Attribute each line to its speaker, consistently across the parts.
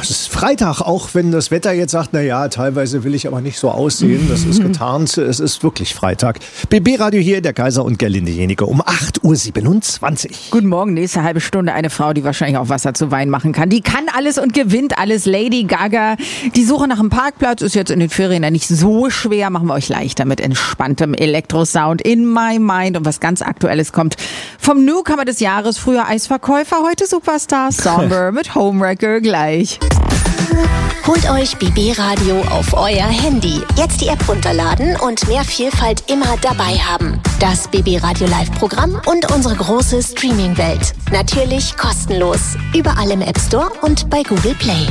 Speaker 1: es ist Freitag, auch wenn das Wetter jetzt sagt, naja, teilweise will ich aber nicht so aussehen. Das ist getarnt. Es ist wirklich Freitag. BB Radio hier, der Kaiser und Gerlinde Jenike um 8.27 Uhr.
Speaker 2: Guten Morgen, nächste halbe Stunde eine Frau, die wahrscheinlich auch Wasser zu Wein machen kann. Die kann alles und gewinnt alles. Lady Gaga. Die Suche nach einem Parkplatz ist jetzt in den Ferien ja nicht so schwer. Machen wir euch leichter mit entspanntem Elektrosound in my mind. Und was ganz Aktuelles kommt vom Newcomer des Jahres. Früher Eisverkäufer, heute Superstar. Somber mit Homewrecker gleich.
Speaker 3: Holt euch BB Radio auf euer Handy. Jetzt die App runterladen und mehr Vielfalt immer dabei haben. Das BB Radio Live-Programm und unsere große Streaming-Welt. Natürlich kostenlos. Überall im App Store und bei Google Play.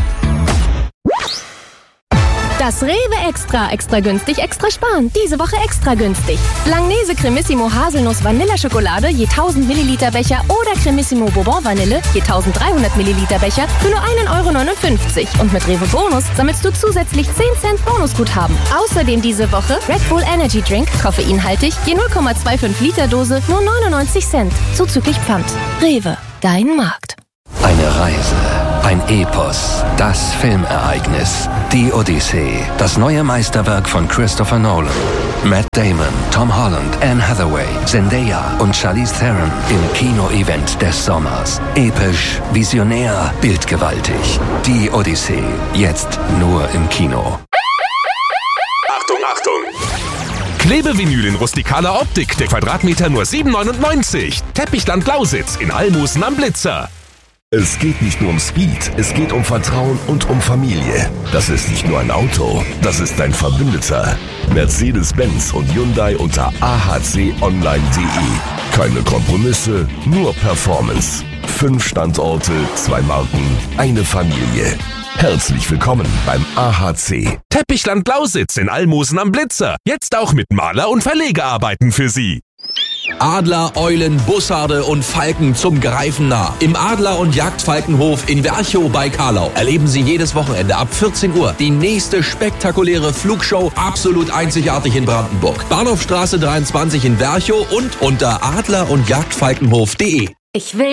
Speaker 4: Das Rewe Extra. Extra günstig, extra sparen. Diese Woche extra günstig. Langnese Cremissimo Haselnuss Vanilleschokolade je 1000 Milliliter Becher oder Cremissimo Bourbon Vanille je 1300 Milliliter Becher für nur 1,59 €. Und mit Rewe Bonus sammelst du zusätzlich 10 Cent Bonusguthaben. Außerdem diese Woche Red Bull Energy Drink, koffeinhaltig, je 0,25 Liter Dose, nur 99 Cent. Zuzüglich Pfand. Rewe, dein Markt.
Speaker 5: Eine Reise, ein Epos, das Filmereignis, die Odyssee, das neue Meisterwerk von Christopher Nolan. Matt Damon, Tom Holland, Anne Hathaway, Zendaya und Charlize Theron im Kino-Event des Sommers. Episch, visionär, bildgewaltig. Die Odyssee, jetzt nur im Kino.
Speaker 6: Achtung, Achtung! Klebevinyl in rustikaler Optik, der Quadratmeter nur 7,99 €. Teppichland Lausitz in Almosen am Blitzer.
Speaker 7: Es geht nicht nur um Speed, es geht um Vertrauen und um Familie. Das ist nicht nur ein Auto, das ist ein Verbündeter. Mercedes-Benz und Hyundai unter ahconline.de. Keine Kompromisse, nur Performance. 5 Standorte, 2 Marken, eine Familie. Herzlich willkommen beim AHC.
Speaker 6: Teppichland Lausitz in Almosen am Blitzer. Jetzt auch mit Maler- und Verlegearbeiten für Sie.
Speaker 8: Adler, Eulen, Bussarde und Falken zum Greifen nah. Im Adler- und Jagdfalkenhof in Werchow bei Karlau erleben Sie jedes Wochenende ab 14 Uhr die nächste spektakuläre Flugshow, absolut einzigartig in Brandenburg. Bahnhofstraße 23 in Werchow und unter adler- und jagdfalkenhof.de.
Speaker 4: Ich will